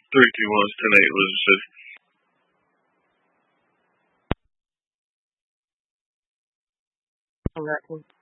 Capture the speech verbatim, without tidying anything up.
Three, two, one, ten, eight, Elizabeth City. I'm not